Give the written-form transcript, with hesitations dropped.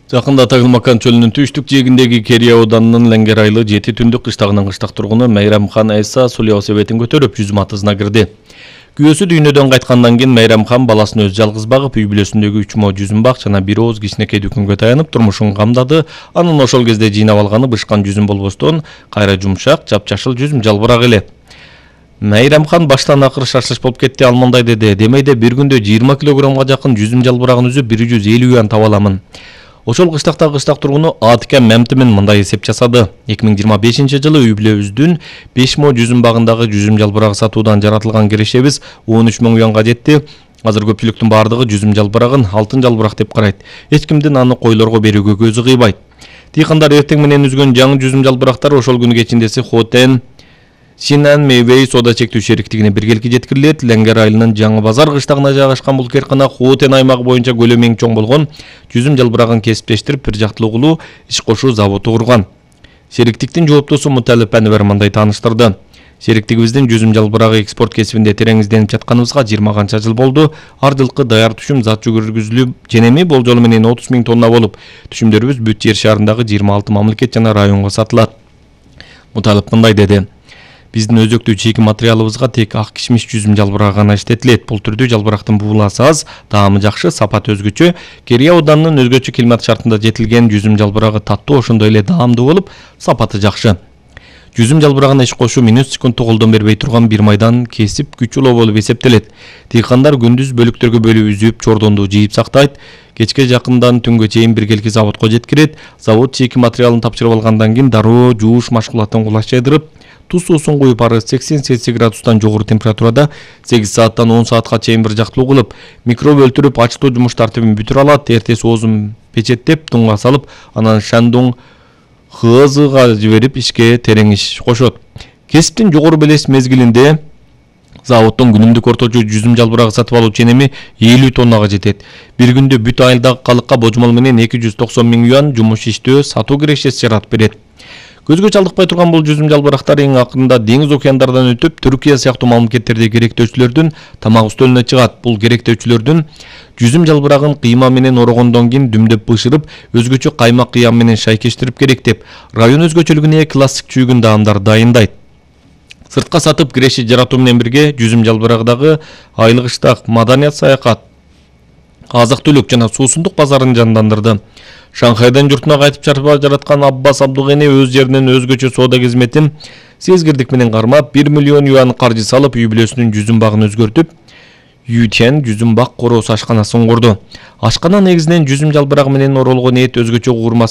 Жакында Тагылмакан чөлүнүн түштүк жээгиндеги Керия ауданынын Ленгер айылы 7 түндүк кыштагынын кыштак тургуну Майрамхан Айса суу велосипедин көтөрүп жүзүм атызына кирди. Күйөөсү дүйнөдөн кайткандан кийин Майрамхан баласын өзү жалгыз багып, үй бүлөсүндөгү 3 мо жүзүм бак жана бир ооз кичинекей дүкөнгө таянып турмушун камдады. Анын ошол кезде жыйнап алганы бышкан жүзүм болбостон, кайра жумшак, жапжашыл жүзүм жалбырак эле. Майрамхан баштан акыр шашлыш болуп кетти, ал мындай деди: "Демейде бир күндө 20 килограммга жакын жүзүм жалбырагын үзүп 150 юан таба аламын." Ошол кыштакта кыштак тургуну Атика Мемтимен мындай эсеп жасады. 2025-жылы үй бүлөбүздүн 5 мо жүзүм багындагы жүзүм жалбырагы сатуудан жаратылган кирешебиз 13 000 юанга жетти. Азыр көпчүлүктүн бардыгы жүзүм жалбырагын алтын жалбырак деп карайт. Эч кимдин аны койлорго берүүгө көзү кыйбайт. Тыйкандар эртең менен үзгөн жаңы жүзүм жалбырактар ошол күнү кечиндеси Хотен Синан Мейвей соода чектүү шериктигине биргеликке жеткирилет. Ленгер айылынын Жаңы Базар кыштагына жайгашкан бул кыйркана Хотен аймагы боюнча көлөмү эң чоң болгон жүзүм жалбырагын кесиптештирип, бир жактылуу кылуу, иш кошуу заводу курган. Шериктиктин жооптосу Муталип Анвер мындай тааныштырды: "Шериктигибиздин жүзүм жалбырагы экспорт кесибинде терең изденип жатканыбызга 20 канча жыл болду. Ар жылкы даяр түшүм зат жүргүзүлүп, женеми болжолу менен 30 000 тонна болуп, түшүмдөрүбүз бүт жер шарындагы 26 мамлекет жана районго сатылат." Муталип мындай деди: "Биздин өзөктүү чийки материалыбызга тек ак кишмиш жүзүм жалбырагы гана иштетилет. Бул түрдүү жалбырактын бууласы аз, таамы жакшы, сапаты өзгөчө. Керия ауданынын өзгөчө климат шартында жетилген жүзүм жалбырагы таттуу, ошондой эле даамдуу болуп, сапаты жакшы. Жүзүм жалбырагына иш кошуу минут секундту колдон бербей турган бир майдан кесип күч улоо болуп эсептелет. Тыйкандар күндүз бөлүктөргө бөлүп үзүп, чордонду жыйып сактайт. Кечке жакындан түнгө чейин биргелики заводко жеткирет. Завод чийки материалын тапшырып алгандан кийин дароо жууш машкулатын кулашчайдырып, туз суусун куюп, ары 80 Цельсий градустан жогору температурада 8 сааттан 10 саатка чейин бир жактылуу кылып, микроб өлтүрүп, ачтоо жумуш тартибин бүтүрө алат. Эртеси оозун печеттеп, тунга салып, анан Шандун ХЗга жиберип, ишке терең иш кошот. Кесиптин жогору белес мезгилинде заводдон күнүмдүк орточо жүзүм жалбырагы сатып алуу ченеми 50 тоннага жетет. Бир күндө бүт айылдагы калыкка божмол менен 290 000 юан жумуш иштөө, сатуу кирешеси жаратып берет. Көзгө чалдыкпай турган бул жүзүм жалбырактар эң акырында деңиз океандардан өтүп, Түркия сыяктуу мамлекеттерде керектөөчүлөрдүн тамак үстөлүнө чыгат. Бул керектөөчүлөрдүн жүзүм жалбырагын кыйма менен орогондон кийин дүмдөп бышырып, өзгөчө каймак кыям менен шайкештирип керектеп, район өзгөчөлүгүнө классик чүйгүн даамдар дайындайт. Сыртка сатып киреши жаратуу менен бирге жүзүм жалбырагдагы айылгыштак маданият, саякат, азык-түлүк жана суусундук базарын жандандырды. Шанхайдан журтуна кайтып чарба жараткан Аббас Абдугени өз жеринен өзгөчө соода кызметин сезгирдик менен кармап, 1 миллион юан каржы салып, үй бүлөсүнүн жүзүм багын өзгөртүп, Ютен жүзүм бак короосу ашканасын курду. Ашкана негизинен жүзүм жалбырагы менен оролго ниет өзгөчө курмасы